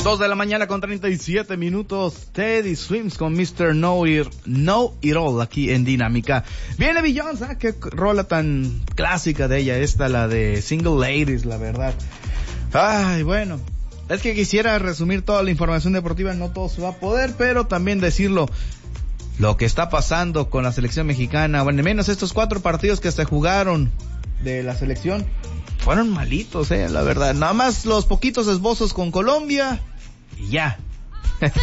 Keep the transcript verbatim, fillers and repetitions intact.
Dos de la mañana con treinta y siete minutos. Teddy Swims con mister Know It, Know It All aquí en Dinámica. Viene Beyoncé, ¿eh? Qué rola tan clásica de ella esta, la de Single Ladies, la verdad. Ay, bueno. Es que quisiera resumir toda la información deportiva, no todo se va a poder, pero también decirlo, lo que está pasando con la selección mexicana, bueno, menos estos cuatro partidos que se jugaron de la selección, fueron malitos, eh, la verdad. Nada más los poquitos esbozos con Colombia y ya.